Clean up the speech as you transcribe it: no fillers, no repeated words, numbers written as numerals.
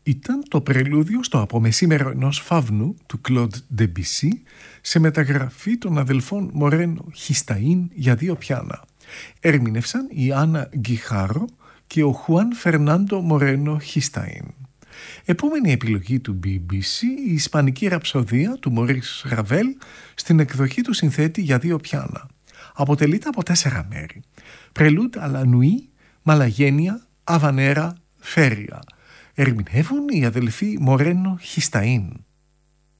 Ήταν το πρελούδιο στο «Απομεσήμερο ενός φαύνου» του Κλοντ Ντεμπισί σε μεταγραφή των αδελφών Μορένο Χισταΐν για 2 πιάνα. Ερμήνευσαν η Άννα Γκιχάρο και ο Χουάν Φερνάντο Μορένο Χισταΐν. Επόμενη επιλογή του BBC, η Ισπανική ραψοδία του Μωρίς Ραβέλ στην εκδοχή του συνθέτη για 2 πιάνα. Αποτελείται από 4 μέρη. Πρελούντ à la nuit, Μαλαγένια, Αβανέρα, Φέρια. Ερμηνεύουν οι αδελφοί Μορένο Χισταΐν.